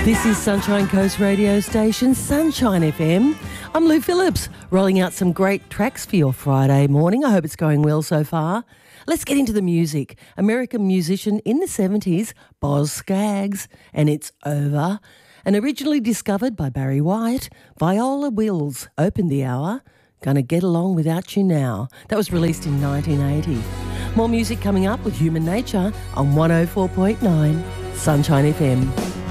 This is Sunshine Coast radio station, Sunshine FM. I'm Lou Phillips, rolling out some great tracks for your Friday morning. I hope it's going well so far. Let's get into the music. American musician in the 70s, Boz Scaggs, and It's Over. And originally discovered by Barry White, Viola Wills opened the hour. Gonna Get Along Without You Now. That was released in 1980. More music coming up with Human Nature on 104.9 Sunshine FM.